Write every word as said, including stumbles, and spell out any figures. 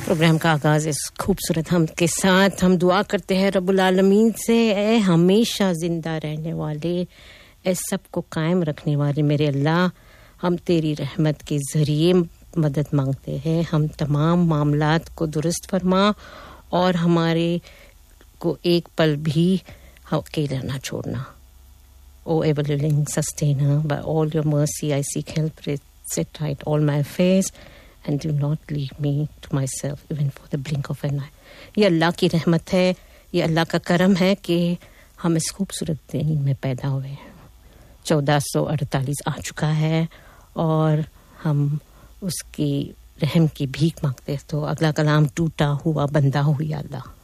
Programme का आगाज इस खूबसूरत हम के साथ हम दुआ करते हैं रब्बुल आलमीन से, ए हमेशा जिंदा रहने वाले, ए सब को कायम रखने वाले मेरे अल्लाह, हम तेरी रहमत के जरिए मदद मांगते हैं। हम तमाम मामलात को दुरुस्त फरमा और हमारे को एक पल भी अकेला ना छोड़ना। O ever-living sustainer, by all your mercy I seek help, set right all my affairs and do not leave me to myself even for the blink of an eye. ये अल्लाह की रहमत है, ये अल्लाह का करम है कि हम इस खूबसूरत दिन में पैदा हुए हैं। चौदह सौ अड़तालीस आ चुका है और हम उसकी रहम की भीख मांगते हैं। तो अगला कलाम टूटा हुआ बंदा हो या अल्लाह।